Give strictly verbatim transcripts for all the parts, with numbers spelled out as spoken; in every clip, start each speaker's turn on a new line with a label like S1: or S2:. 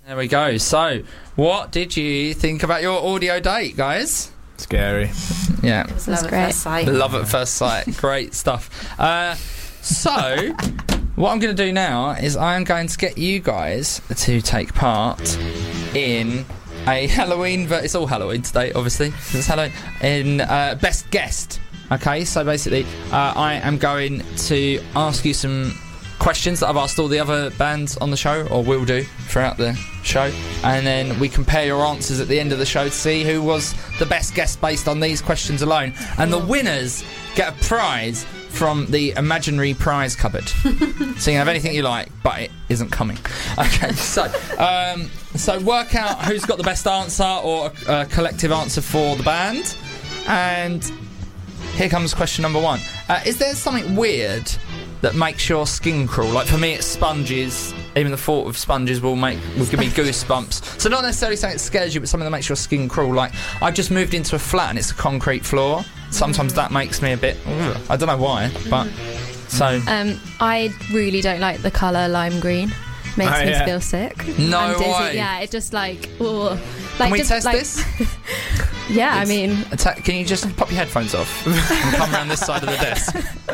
S1: There we go. So, what did you think about your audio date, guys?
S2: Scary.
S1: Yeah.
S3: It was love at first sight.
S1: Love at first sight. Great stuff. Uh, so, what I'm going to do now is I am going to get you guys to take part in a Halloween... Ver- it's all Halloween today, obviously. It's Halloween. In uh, Best Guest. Okay, so basically, uh, I am going to ask you some questions that I've asked all the other bands on the show, or will do throughout the show, and then we compare your answers at the end of the show to see who was the best guest based on these questions alone. And the winners get a prize from the imaginary prize cupboard. So you can have anything you like, but it isn't coming. Okay, so um, so work out who's got the best answer or a, a collective answer for the band. And here comes question number one. Uh, is there something weird that makes your skin crawl? Like for me, it's sponges. Even the thought of sponges will make will give me goosebumps. So not necessarily something that scares you, but something that makes your skin crawl. Like I've just moved into a flat and it's a concrete floor. Sometimes that makes me a bit. Ugh, I don't know why, but so.
S4: Um, I really don't like the colour lime green. Makes
S2: Oh,
S4: me
S2: yeah.
S4: feel sick.
S1: No
S4: I'm dizzy.
S1: way.
S4: Yeah, it just like. Ooh. Like
S1: Can we
S4: just,
S1: test
S4: like,
S1: this?
S4: Yeah, I mean.
S1: Atta- Can you just pop your headphones off and come around this side of the desk?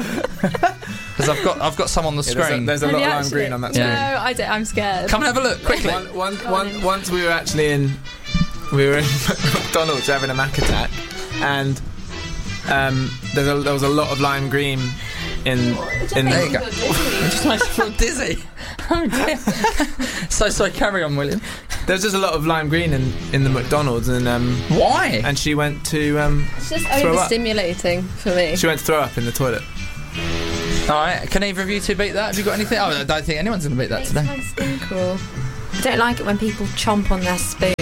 S1: Because I've got I've got some on the
S2: Yeah, there's a,
S1: screen.
S2: there's a
S4: Have
S2: lot
S4: you
S2: of lime
S4: actually?
S2: green on that
S4: No,
S2: screen.
S4: I don't, I'm scared.
S1: Come and have a look quickly.
S2: One, one, one, once we were actually in, we were in McDonald's having a Mac attack, and um, there's a, there was a lot of lime green in in.
S1: There you go. It just makes me feel dizzy. Oh dear. So sorry. Carry on, William.
S2: There's just a lot of lime green in, in the McDonald's, and um,
S1: Why?
S2: and she went to um,
S4: It's just
S2: Throw up.
S4: overstimulating for me.
S2: she went to throw up in the toilet.
S1: All right. Can either of you two beat that? Have you got anything? Oh, I don't think anyone's going to beat that today.
S4: My skin crawl.
S3: I don't like it when people chomp on their spoons.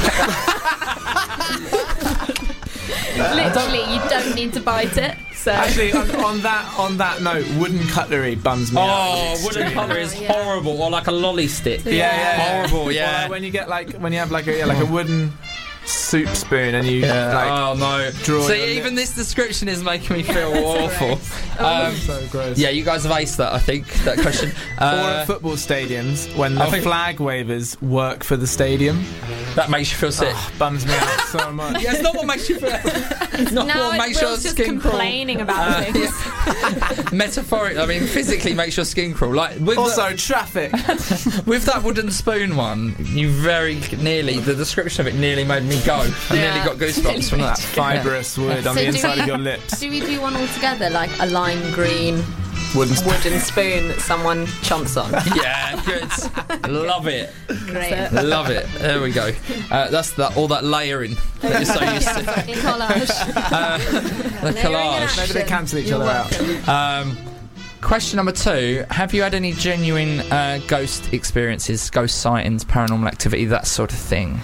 S4: Literally, you don't need to bite it. So.
S2: Actually, on, on that on that note, wooden cutlery bums me out.
S1: Oh, wooden cutlery is
S4: yeah.
S1: horrible, or like a lolly stick.
S2: Yeah, yeah, yeah.
S1: Horrible.
S2: Or
S1: Yeah.
S2: like when you get like when you have like a yeah, like a wooden soup spoon and you
S1: Yeah.
S2: like
S1: oh no.
S2: draw
S1: See,
S2: your
S1: even
S2: lips.
S1: this description is making me feel awful. Um,
S2: so gross.
S1: yeah, you guys have aced that, I think, that question.
S2: Or
S1: Uh,
S2: at football stadiums when
S1: I
S2: the
S1: think-
S2: flag wavers work for the stadium.
S1: that makes you feel sick.
S2: Oh, bums me out so much.
S1: Yeah, it's not what makes you feel. It's not
S4: now
S1: what
S4: it's
S1: makes your
S4: Will's just
S1: skin crawl.
S4: complaining about
S1: Uh,
S4: things.
S1: Metaphoric, I mean, physically makes your skin crawl. Like with
S2: Also, traffic.
S1: the, with that wooden spoon one, you very nearly the description of it nearly made me go. I
S4: Yeah.
S1: nearly got goosebumps from that.
S2: Fibrous wood on
S4: So
S2: the
S4: do
S2: inside
S4: we-
S2: of your lips.
S3: Do we do one all together, like a lime green
S2: Wooden spoon.
S3: wooden spoon that someone chomps on?
S1: Yeah, good. Love it.
S3: Great.
S1: Love it. There we go. Uh, that's that all that layering that you're so used to.
S4: Collage.
S1: Uh, the collage.
S2: Maybe they cancel each
S3: You're
S2: other out.
S1: Um, question number two: have you had any genuine uh, ghost experiences, ghost sightings, paranormal activity, that sort of thing?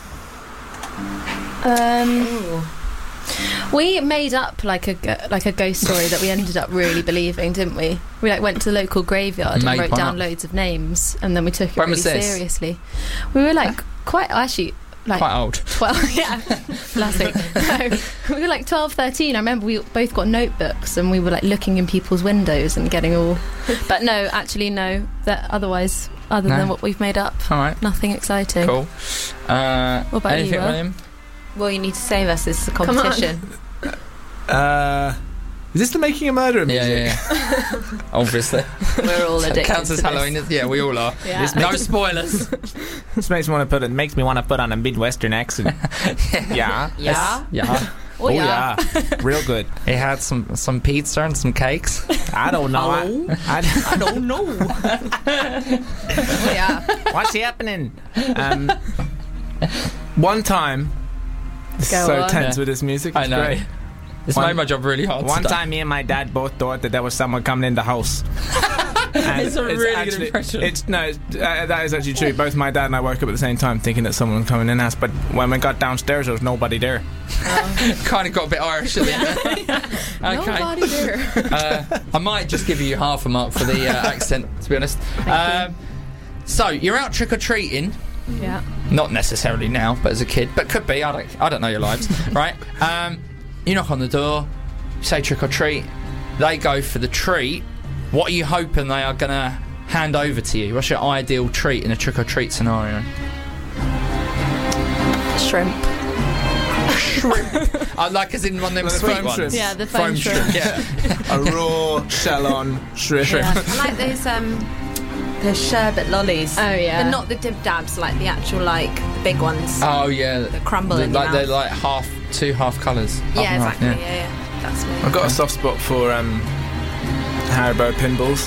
S4: Um,
S3: Ooh.
S4: we made up like a go- like a ghost story that we ended up really believing, didn't we? We like went to the local graveyard
S1: Made
S4: and wrote
S1: one
S4: down
S1: up.
S4: loads of names, and then we took it
S1: When
S4: really
S1: was this?
S4: seriously. We were like quite actually like
S1: Quite old.
S4: twelve. Yeah, classic. No, we were like twelve, thirteen. I remember we both got notebooks and we were like looking in people's windows and getting all. But no, actually no. That otherwise, other
S1: No.
S4: than what we've made up,
S1: All right.
S4: nothing exciting.
S1: Cool. Uh,
S4: What about you,
S1: anything,
S4: Will?
S1: William?
S3: Well, you need to save us. This is a
S4: on.
S3: competition.
S2: Uh, is this the Making a Murderer music?
S1: Yeah, yeah, yeah. Obviously.
S3: We're all addicted
S1: Counts as
S3: to this.
S1: Halloween. is- Yeah, we all are.
S4: Yeah.
S1: No spoilers.
S2: This makes me want to put it. Makes me want to put on a Midwestern accent. Yeah.
S3: Yeah.
S1: Yeah.
S4: Oh, yeah.
S2: Real good.
S1: He had some some pizza and some cakes.
S2: I don't know.
S3: Hello?
S2: I, I,
S1: I don't know.
S4: Oh, yeah.
S2: what's happening? Um, one time. This is
S4: Go
S2: so
S4: on.
S2: tense
S1: Yeah.
S2: with this music.
S1: I
S2: It's
S1: know.
S2: great.
S1: It's
S2: One-
S1: made my job really hard.
S2: One
S1: today.
S2: time, me and my dad both thought that there was someone coming in the house. And
S1: It's a really good
S2: actually,
S1: impression.
S2: It's no, it's, uh, that is actually true. Both my dad and I woke up at the same time thinking that someone was coming in the house. But when we got downstairs, there was nobody there.
S1: kind of got a bit Irish at the end. Okay.
S4: Nobody there.
S1: Uh, I might just give you half a mark for the uh, accent, to be honest. Um, so you're out trick or treating.
S4: Yeah.
S1: Not necessarily now, but as a kid, but could be. I don't. I don't know your lives, right? Um, you knock on the door, say trick or treat. They go for the treat. What are you hoping they are going to hand over to you? What's your ideal treat in a trick or treat scenario?
S4: shrimp.
S1: I like as in one of them
S2: Like the
S1: sweet
S2: foam
S1: ones.
S2: shrimp.
S4: Yeah, the foam shrimp.
S1: Yeah.
S2: A raw shell-on shrimp.
S4: Yeah.
S3: I like those um, the sherbet lollies.
S4: Oh yeah.
S3: But not the dib dabs, like the actual like big ones.
S1: Oh yeah.
S3: that crumble
S1: They're
S3: in your
S1: like they're
S3: mouth.
S1: like half two half colours. Half
S3: Yeah,
S1: and half,
S3: exactly. Yeah, yeah. That's me.
S2: I've got a soft spot for um, Haribo pinballs.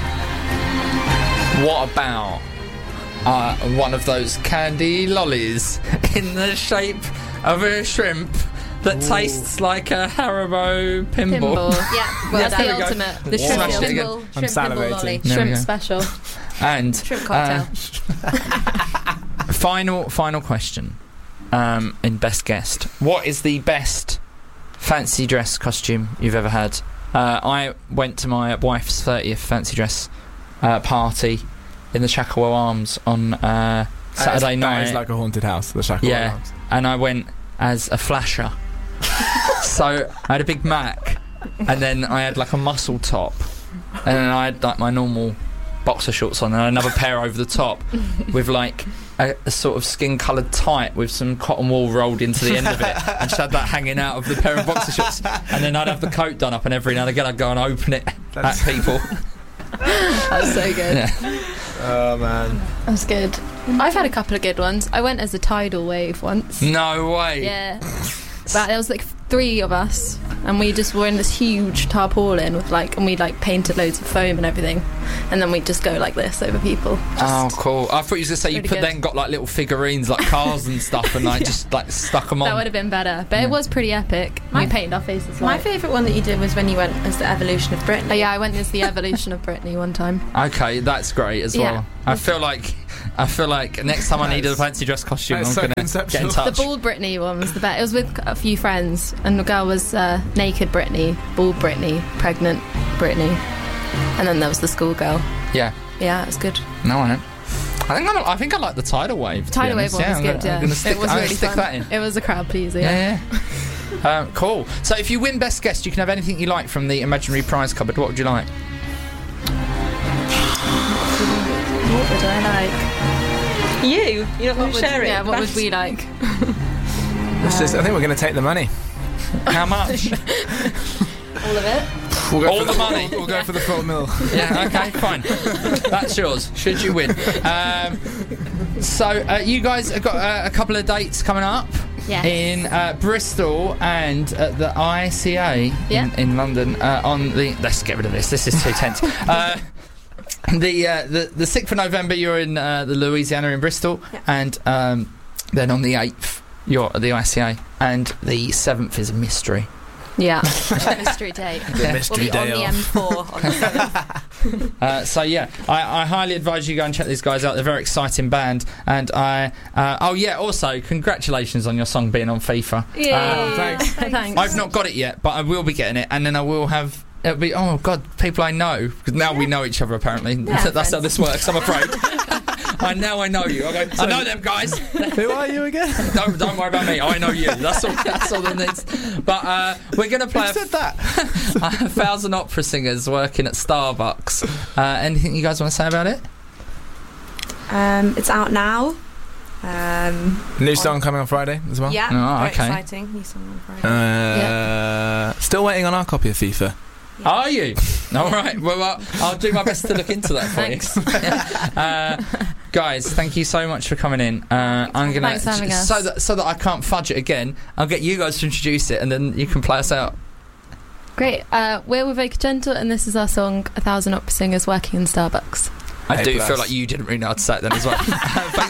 S1: What about uh, one of those candy lollies in the shape of a shrimp that tastes like a Haribo pinball?
S4: Pinball.
S3: Yeah, well
S4: That's
S3: done.
S1: there
S4: the
S1: we go.
S4: ultimate. The shrimp,
S1: Smashed it again.
S3: Pinball,
S2: I'm
S3: shrimp pinball
S2: salivating.
S3: lolly.
S1: There we
S4: shrimp
S1: go.
S4: special.
S1: And
S3: Shrimp cocktail.
S1: uh, final final question um, in best guest. What is the best fancy dress costume you've ever had? Uh, I went to my wife's thirtieth fancy dress uh, party in the Shacklewell Arms on uh, Saturday
S2: That
S1: night.
S2: is like a haunted house, the Shacklewell
S1: Yeah.
S2: Arms.
S1: And I went as a flasher. So I had a Big Mac, and then I had like a muscle top, and then I had like my normal boxer shorts on, and another pair over the top with like a, a sort of skin-coloured tight with some cotton wool rolled into the end of it, and just had that hanging out of the pair of boxer shorts. And then I'd have the coat done up, and every now and again I'd go and open it
S2: That's-
S1: at people.
S4: That's so good.
S1: Yeah.
S2: Oh man.
S4: That's good. I've had a couple of good ones. I went as a tidal wave once.
S1: No way.
S4: Yeah. But there was like three of us, and we just were in this huge tarpaulin with like, and we like painted loads of foam and everything, and then we just go like this over people. Just,
S1: Oh, cool. I thought you were going to say you
S4: Really
S1: put
S4: good.
S1: then got like little figurines, like cars and stuff, and like just like stuck them on.
S4: that would have been better, but
S1: Yeah.
S4: it was pretty epic.
S3: My-
S4: we painted our faces.
S3: My
S4: white.
S3: favourite one that you did was when you went as the evolution of Britney.
S4: Oh, yeah, I went as the evolution of Britney one time.
S1: Okay, that's great as
S4: Yeah.
S1: well. I feel like I feel like next time I need a fancy dress costume, I'm
S2: That's so
S1: gonna
S2: conceptual.
S1: get in touch.
S4: The bald Britney one was the best. It was with a few friends, and the girl was uh, naked Britney, bald Britney, pregnant Britney, and then there was the schoolgirl.
S1: Yeah,
S4: Yeah, it was good.
S1: no, I don't. I think I, I think I like the tidal wave. to be
S4: Tidal wave
S1: honest.
S4: one
S1: yeah,
S4: was
S1: I'm
S4: good.
S1: Gonna,
S4: Yeah,
S1: I'm gonna stick,
S4: it was
S1: I'm gonna
S4: really
S1: stick
S4: fun.
S1: that in.
S4: It was a crowd pleaser.
S1: Yeah,
S4: Yeah.
S1: yeah. um, cool. So if you win best guest, you can have anything you like from the imaginary prize cupboard. What would you like?
S3: What would I like? You? You're not
S4: What
S3: going
S4: would,
S3: to share it?
S4: yeah, what would
S3: That's-
S4: we like?
S2: Let's just, I think we're going to take the money.
S1: How much?
S4: All of it.
S2: We'll go
S1: All
S2: for
S1: the money.
S2: We'll go for the full mill.
S1: Yeah, okay, fine. That's yours, should you win. Um, so, uh, you guys have got uh, a couple of dates coming up
S4: Yes.
S1: in uh, Bristol and at the I C A
S4: Yeah.
S1: in, in London uh, on the... Let's get rid of this, this is too tense. Uh, the, uh, the the sixth of November, you're in uh, the Louisiana in Bristol,
S3: Yeah.
S1: and um, then on the eighth, you're at the I C A, and the seventh is a mystery.
S4: Yeah. Mystery date.
S2: The
S3: We'll
S2: mystery
S3: be on
S2: day
S3: the
S2: off.
S3: M four on the seventh.
S1: Uh, so yeah, I, I highly advise you go and check these guys out. They're a very exciting band, and I uh, oh yeah, also congratulations on your song being on FIFA.
S2: Oh, thanks.
S4: Thanks.
S1: I've not got it yet, but I will be getting it, and then I will have. It'll be oh god, people I know, because now we know each other apparently.
S3: Yeah,
S1: That's how
S3: friends.
S1: this works. I'm afraid. I now I know you. I go. I know them guys.
S2: Who are you again?
S1: Don't don't worry about me. I know you. That's all. That's all that needs. But uh, we're gonna play
S2: Who
S1: a,
S2: said that?
S1: a thousand opera singers working at Starbucks. Uh, anything you guys want to say about it?
S3: Um, it's out now. Um,
S2: New song coming on Friday as well.
S3: yeah,
S1: Oh,
S3: very
S1: okay.
S3: exciting. New song on Friday.
S2: Uh, Still waiting on our copy of FIFA.
S1: Are you? All right. Well, uh, I'll do my best to look into that for
S4: Thanks.
S1: you. Yeah. uh, guys, thank you so much for coming in. Uh, I'm gonna
S4: Thanks for having us.
S1: so that so that I can't fudge it again. I'll get you guys to introduce it, and then you can play us out.
S4: Great. Uh, we're with Vocal Gentle, and this is our song "A Thousand Opera Singers Working in Starbucks."
S1: I
S2: A
S1: do
S2: plus.
S1: feel like you didn't really know how to say it then as well. Thanks